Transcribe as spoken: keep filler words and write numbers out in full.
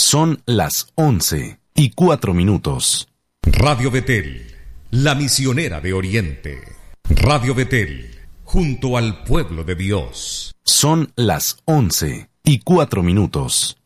Son las once y cuatro minutos. Radio Betel, la misionera de Oriente. Radio Betel, junto al pueblo de Dios. Son las once y cuatro minutos.